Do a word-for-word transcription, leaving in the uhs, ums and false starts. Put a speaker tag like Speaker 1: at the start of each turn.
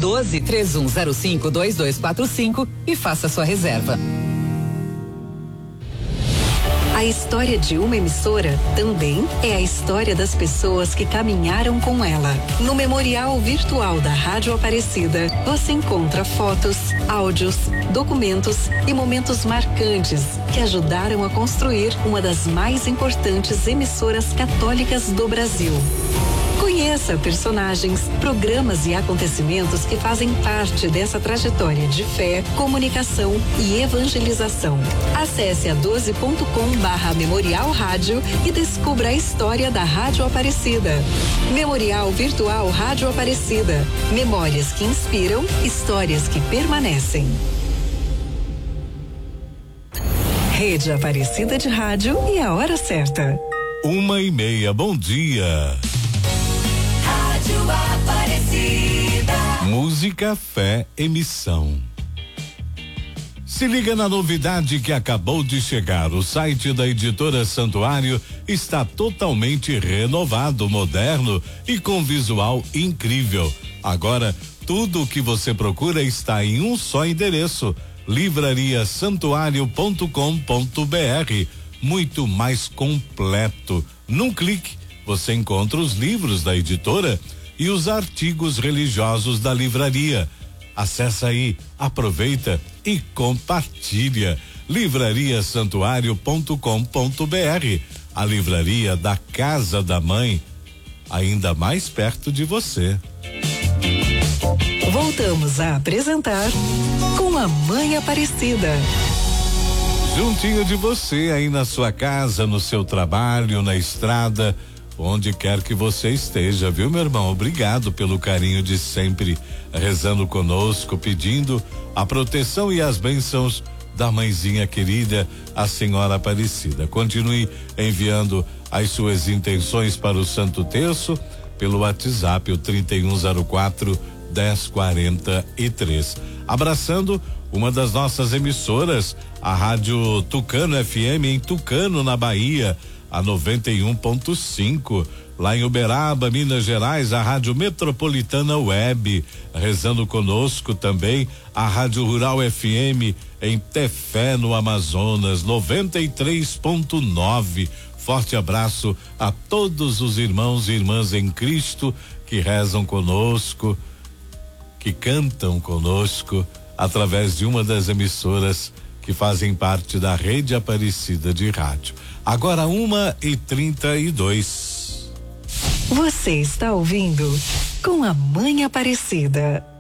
Speaker 1: doze, três um zero cinco, dois dois quatro cinco e faça sua reserva.
Speaker 2: A história de uma emissora também é a história das pessoas que caminharam com ela. No Memorial Virtual da Rádio Aparecida, você encontra fotos, áudios, documentos e momentos marcantes que ajudaram a construir uma das mais importantes emissoras católicas do Brasil. Conheça personagens, programas e acontecimentos que fazem parte dessa trajetória de fé, comunicação e evangelização. Acesse a doze ponto com barra Memorial Rádio e descubra a história da Rádio Aparecida. Memorial Virtual Rádio Aparecida. Memórias que inspiram, histórias que permanecem. Rede Aparecida de Rádio e a hora certa.
Speaker 3: Uma e meia, bom dia.
Speaker 4: Aparecida.
Speaker 3: Música, fé, emissão. Se liga na novidade que acabou de chegar. O site da Editora Santuário está totalmente renovado, moderno e com visual incrível. Agora, tudo o que você procura está em um só endereço: livraria santuário ponto com ponto br. Muito mais completo. Num clique, você encontra os livros da editora e os artigos religiosos da livraria. Acesse aí, aproveita e compartilha. livraria santuário ponto com ponto br, a livraria da Casa da Mãe, ainda mais perto de você.
Speaker 2: Voltamos a apresentar Com a Mãe Aparecida.
Speaker 3: Juntinho de você, aí na sua casa, no seu trabalho, na estrada, onde quer que você esteja, viu, meu irmão? Obrigado pelo carinho de sempre, rezando conosco, pedindo a proteção e as bênçãos da mãezinha querida, a Senhora Aparecida. Continue enviando as suas intenções para o Santo Terço pelo WhatsApp, o trinta e um zero quatro, dez quarenta e três. Abraçando uma das nossas emissoras, a Rádio Tucano F M em Tucano, na Bahia, a noventa e um ponto cinco, lá em Uberaba, Minas Gerais, a Rádio Metropolitana Web, rezando conosco também a Rádio Rural F M em Tefé, no Amazonas, noventa e três ponto nove. Forte abraço a todos os irmãos e irmãs em Cristo que rezam conosco, que cantam conosco através de uma das emissoras que fazem parte da Rede Aparecida de Rádio. Agora uma e trinta e dois.
Speaker 2: Você está ouvindo Com a Mãe Aparecida.